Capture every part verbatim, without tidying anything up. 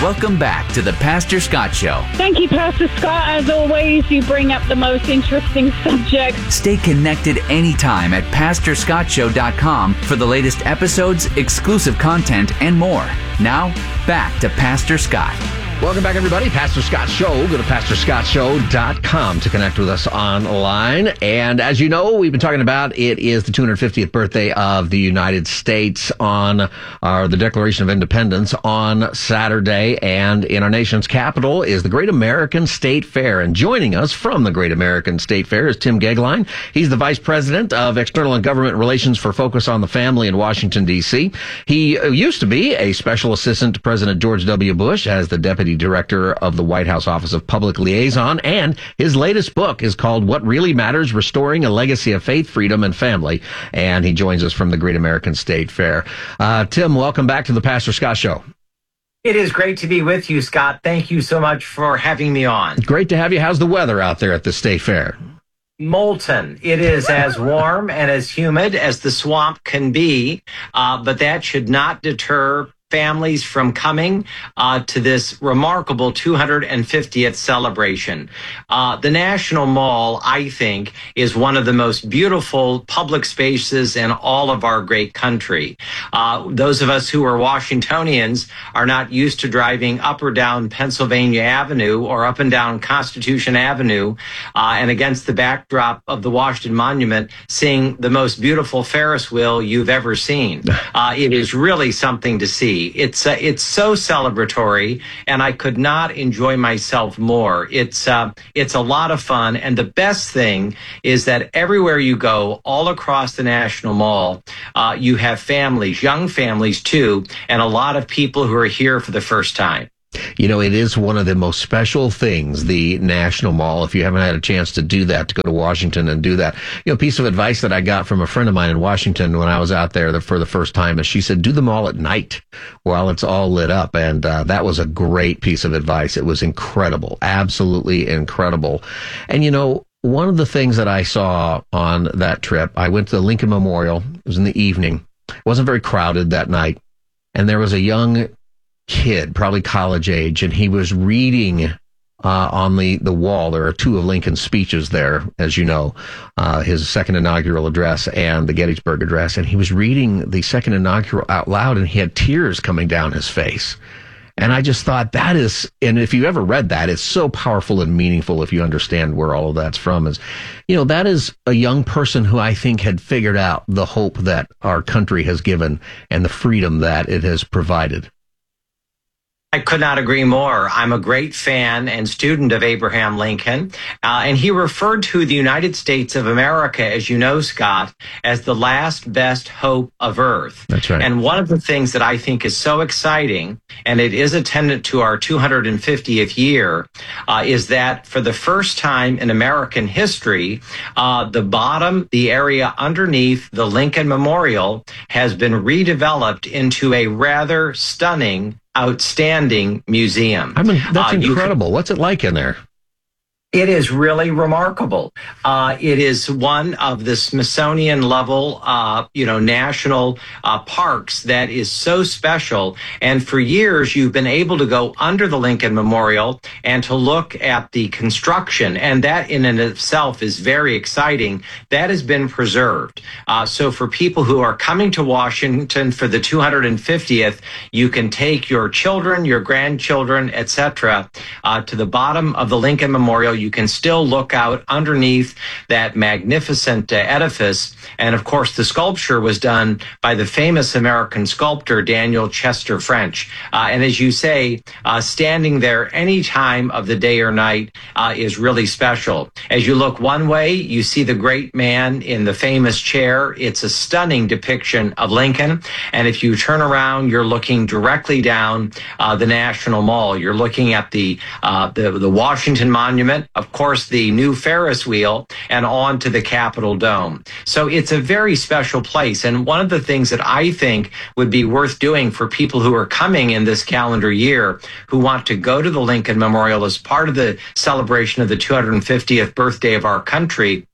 Welcome back to the Pastor Scott Show. Thank you, Pastor Scott. As always, you bring up the most interesting subjects. Stay connected anytime at pastor scott show dot com for the latest episodes, exclusive content, and more. Now, back to Pastor Scott. Welcome back, everybody. Pastor Scott Show. Go to pastor scott show dot com to connect with us online. And as you know, we've been talking about it is the two hundred fiftieth birthday of the United States on our, the Declaration of Independence on Saturday. And in our nation's capital is the Great American State Fair. And joining us from the Great American State Fair is Tim Goeglein. He's the Vice President of External and Government Relations for Focus on the Family in Washington, D C. He used to be a special assistant to President George W. Bush as the Deputy Director of the White House Office of Public Liaison, and his latest book is called What Really Matters: Restoring a Legacy of Faith, Freedom, and Family. And he joins us from the Great American State Fair. Uh, Tim, welcome back to the Pastor Scott Show. It is great to be with you, Scott. Thank you so much for having me on. Great to have you. How's the weather out there at the State Fair? Molten. It is as warm and as humid as the swamp can be, uh, but that should not deter families from coming uh, to this remarkable two hundred fiftieth celebration. Uh, the National Mall, I think, is one of the most beautiful public spaces in all of our great country. Uh, those of us who are Washingtonians are not used to driving up or down Pennsylvania Avenue or up and down Constitution Avenue, uh, and against the backdrop of the Washington Monument, seeing the most beautiful Ferris wheel you've ever seen. Uh, it is really something to see. It's uh, it's so celebratory, and I could not enjoy myself more. It's uh, it's a lot of fun, and the best thing is that everywhere you go, all across the National Mall, uh, you have families, young families too, and a lot of people who are here for the first time. You know, it is one of the most special things, the National Mall. If you haven't had a chance to do that, to go to Washington and do that, you know, a piece of advice that I got from a friend of mine in Washington when I was out there for the first time is she said, do the mall at night while it's all lit up. And uh, that was a great piece of advice. It was incredible, absolutely incredible. And, you know, one of the things that I saw on that trip, I went to the Lincoln Memorial. It was in the evening. It wasn't very crowded that night. And there was a young kid, probably college age, and he was reading uh, on the, the wall. There are two of Lincoln's speeches there, as you know, uh, his second inaugural address and the Gettysburg Address. And he was reading the second inaugural out loud, and he had tears coming down his face. And I just thought that is, and if you ever read that, it's so powerful and meaningful if you understand where all of that's from. Is, you know, that is a young person who I think had figured out the hope that our country has given and the freedom that it has provided. I could not agree more. I'm a great fan and student of Abraham Lincoln, uh, and he referred to the United States of America, as you know, Scott, as the last best hope of earth. That's right. And one of the things that I think is so exciting, and it is attendant to our two hundred fiftieth year, uh, is that for the first time in American history, uh, the bottom, the area underneath the Lincoln Memorial has been redeveloped into a rather stunning, outstanding museum. I mean, that's uh, incredible. Can, What's it like in there? It is really remarkable. Uh, it is one of the Smithsonian level, uh, you know, national uh, parks that is so special. And for years, you've been able to go under the Lincoln Memorial and to look at the construction. And that in and of itself is very exciting. That has been preserved. Uh, so for people who are coming to Washington for the two hundred fiftieth, you can take your children, your grandchildren, et cetera, uh, to the bottom of the Lincoln Memorial. You can still look out underneath that magnificent uh, edifice. And of course, the sculpture was done by the famous American sculptor, Daniel Chester French. Uh, and as you say, uh, standing there any time of the day or night uh, is really special. As you look one way, you see the great man in the famous chair. It's a stunning depiction of Lincoln. And if you turn around, you're looking directly down uh, the National Mall. You're looking at the, uh, the, the Washington Monument, of course, the new Ferris wheel, and on to the Capitol Dome. So it's a very special place. And one of the things that I think would be worth doing for people who are coming in this calendar year, who want to go to the Lincoln Memorial as part of the celebration of the two hundred fiftieth birthday of our country,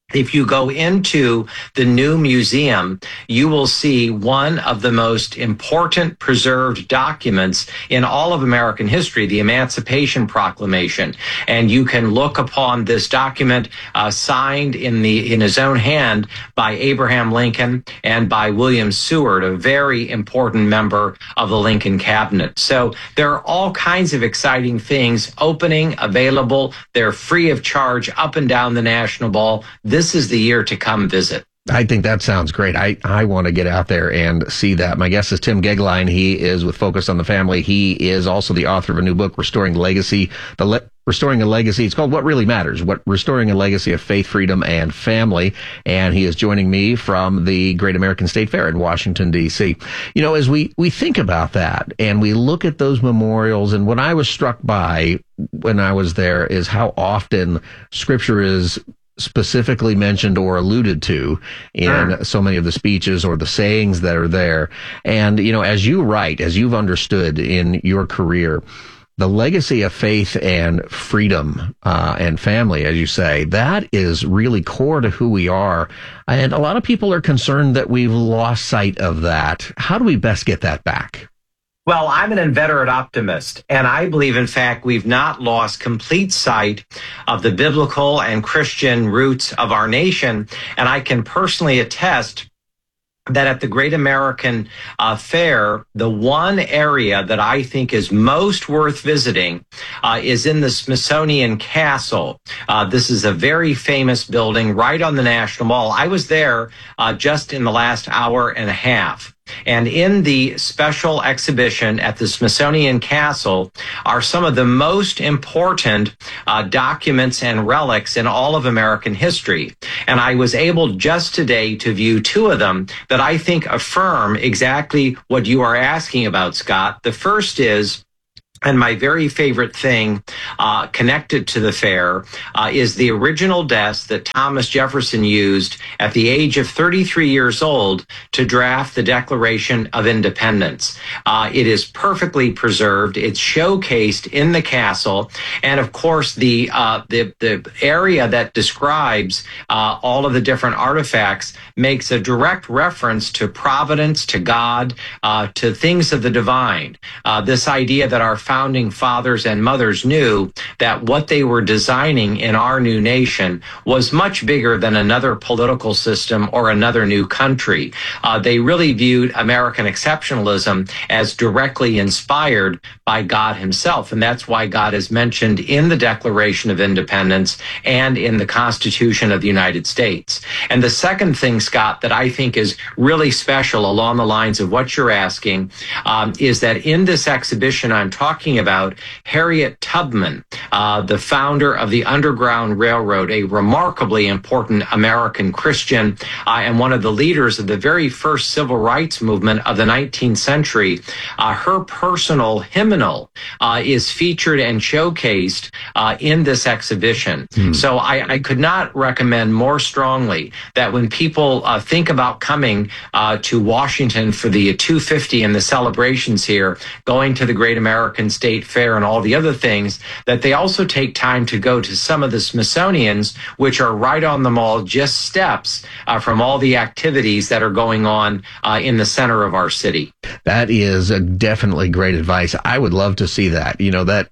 If you go into the new museum, you will see one of the most important preserved documents in all of American history, the Emancipation Proclamation. And you can look upon this document uh, signed in the in his own hand by Abraham Lincoln and by William Seward, a very important member of the Lincoln cabinet. So there are all kinds of exciting things opening, available. They're free of charge up and down the National Mall. This is the year to come visit. I think that sounds great. I, I want to get out there and see that. My guest is Tim Goeglein. He is with Focus on the Family. He is also the author of a new book, Restoring Legacy, the Le- Restoring a Legacy. It's called What Really Matters, What Restoring a Legacy of Faith, Freedom, and Family. And he is joining me from the Great American State Fair in Washington, D C. You know, as we, we think about that and we look at those memorials, and what I was struck by when I was there is how often Scripture is specifically mentioned or alluded to in sure. so many of the speeches or the sayings that are there. And, you know, as you write, as you've understood in your career, the legacy of faith and freedom uh, and family, as you say, that is really core to who we are. And a lot of people are concerned that we've lost sight of that. How do we best get that back? Well, I'm an inveterate optimist, and I believe, in fact, we've not lost complete sight of the biblical and Christian roots of our nation. And I can personally attest that at the Great American uh, Fair, the one area that I think is most worth visiting uh, is in the Smithsonian Castle. Uh, this is a very famous building right on the National Mall. I was there uh, just in the last hour and a half. And in the special exhibition at the Smithsonian Castle are some of the most important uh, documents and relics in all of American history. And I was able just today to view two of them that I think affirm exactly what you are asking about, Scott. The first is, and my very favorite thing uh, connected to the fair uh, is the original desk that Thomas Jefferson used at the age of thirty-three years old to draft the Declaration of Independence. Uh, it is perfectly preserved. It's showcased in the castle. And of course, the uh, the, the area that describes uh, all of the different artifacts makes a direct reference to providence, to God, uh, to things of the divine. Uh, this idea that our founding fathers and mothers knew that what they were designing in our new nation was much bigger than another political system or another new country. Uh, they really viewed American exceptionalism as directly inspired by God himself. And that's why God is mentioned in the Declaration of Independence and in the Constitution of the United States. And the second thing, Scott, that I think is really special along the lines of what you're asking um, is that in this exhibition I'm talking about, Harriet Tubman, uh, the founder of the Underground Railroad, a remarkably important American Christian uh, and one of the leaders of the very first civil rights movement of the nineteenth century. Uh, her personal hymnal uh, is featured and showcased uh, in this exhibition. Hmm. So I, I could not recommend more strongly that when people uh, think about coming uh, to Washington for the two fifty and the celebrations here, going to the Great American State Fair and all the other things, that they also take time to go to some of the Smithsonians, which are right on the mall, just steps uh, from all the activities that are going on uh, in the center of our city. That is a definitely great advice. I would love to see that. You know, that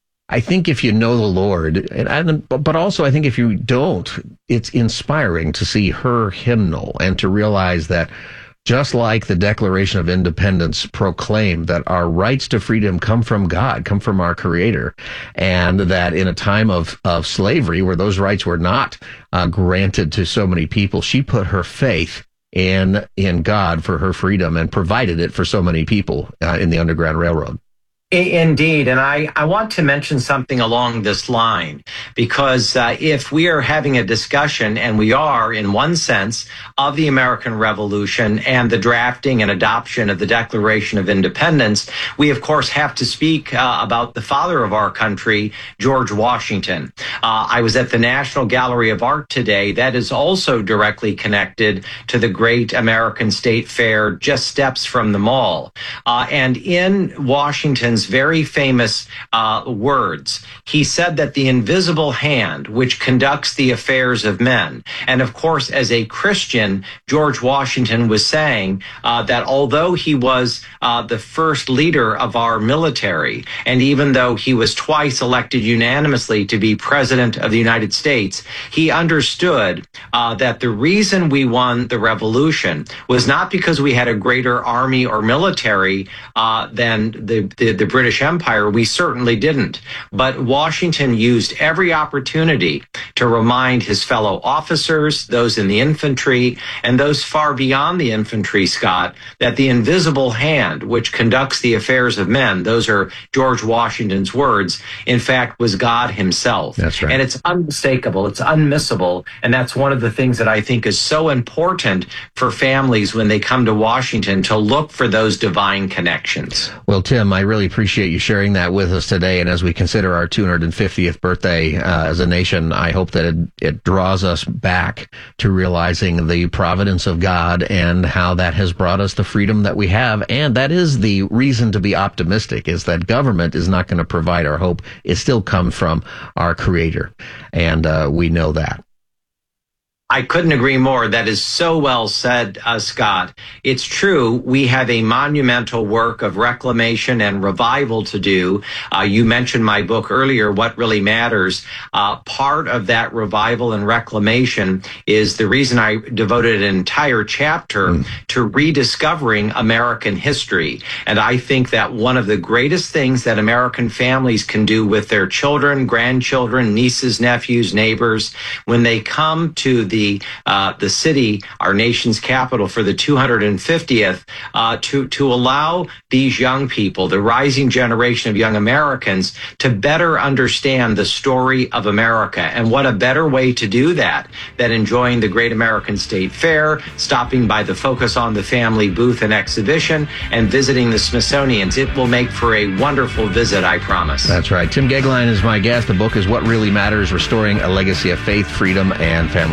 I think if you know the Lord, and, and but also I think if you don't, it's inspiring to see her hymnal and to realize that just like the Declaration of Independence proclaimed that our rights to freedom come from God, come from our Creator, and that in a time of, of slavery where those rights were not uh, granted to so many people, she put her faith in in God for her freedom and provided it for so many people uh, in the Underground Railroad. Indeed. And I, I want to mention something along this line, because uh, if we are having a discussion, and we are in one sense, of the American Revolution and the drafting and adoption of the Declaration of Independence, we, of course, have to speak uh, about the father of our country, George Washington. Uh, I was at the National Gallery of Art today. That is also directly connected to the Great American State Fair, just steps from the mall. Uh, and in Washington Washington's very famous uh, words. He said that the invisible hand, which conducts the affairs of men, and of course, as a Christian, George Washington was saying uh, that although he was uh, the first leader of our military, and even though he was twice elected unanimously to be president of the United States, he understood uh, that the reason we won the revolution was not because we had a greater army or military uh, than the, the, the British Empire. We certainly didn't. But Washington used every opportunity to remind his fellow officers, those in the infantry, and those far beyond the infantry, Scott, that the invisible hand which conducts the affairs of men, those are George Washington's words, in fact, was God himself. That's right. And it's unmistakable. It's unmissable. And that's one of the things that I think is so important for families when they come to Washington, to look for those divine connections. Well, Tim, I really appreciate you sharing that with us today. And as we consider our two hundred fiftieth birthday uh, as a nation, I hope that it, it draws us back to realizing the providence of God and how that has brought us the freedom that we have. And that is the reason to be optimistic, is that government is not going to provide our hope. It still comes from our Creator. And uh, we know that. I couldn't agree more. That is so well said, uh, Scott. It's true. We have a monumental work of reclamation and revival to do. Uh, you mentioned my book earlier, What Really Matters. Uh, part of that revival and reclamation is the reason I devoted an entire chapter mm. to rediscovering American history. And I think that one of the greatest things that American families can do with their children, grandchildren, nieces, nephews, neighbors, when they come to the The, uh, the city, our nation's capital, for the two hundred fiftieth, uh, to, to allow these young people, the rising generation of young Americans, to better understand the story of America. And what a better way to do that than enjoying the Great American State Fair, stopping by the Focus on the Family booth and exhibition, and visiting the Smithsonian's. It will make for a wonderful visit, I promise. That's right. Tim Goeglein is my guest. The book is What Really Matters, Restoring a Legacy of Faith, Freedom, and Family.